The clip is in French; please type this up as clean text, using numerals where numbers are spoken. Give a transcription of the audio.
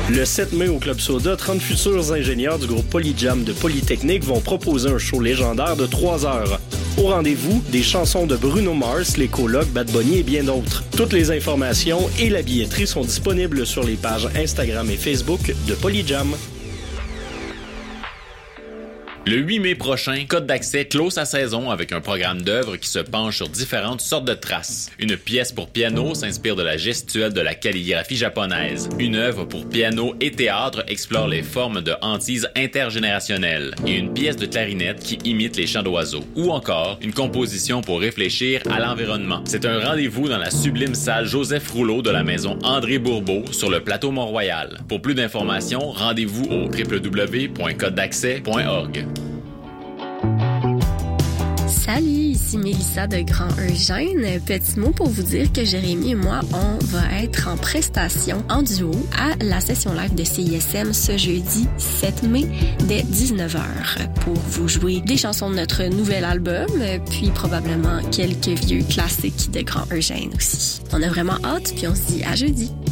Le 7 mai au Club Soda, 30 futurs ingénieurs du groupe Polyjam de Polytechnique vont proposer un show légendaire de 3 heures. Au rendez-vous, des chansons de Bruno Mars, Les Colocs, Bad Bunny et bien d'autres. Toutes les informations et la billetterie sont disponibles sur les pages Instagram et Facebook de Polyjam. Le 8 mai prochain, Code d'accès clôt sa saison avec un programme d'œuvres qui se penche sur différentes sortes de traces. Une pièce pour piano s'inspire de la gestuelle de la calligraphie japonaise. Une œuvre pour piano et théâtre explore les formes de hantise intergénérationnelle. Et une pièce de clarinette qui imite les chants d'oiseaux. Ou encore, une composition pour réfléchir à l'environnement. C'est un rendez-vous dans la sublime salle Joseph Rouleau de la maison André Bourbeau sur le plateau Mont-Royal. Pour plus d'informations, rendez-vous au www.codedaccès.org. Salut, ici Mélissa de Grand Eugène. Petit mot pour vous dire que Jérémy et moi, on va être en prestation en duo à la session live de CISM ce jeudi 7 mai dès 19h pour vous jouer des chansons de notre nouvel album, puis probablement quelques vieux classiques de Grand Eugène aussi. On a vraiment hâte, puis on se dit à jeudi.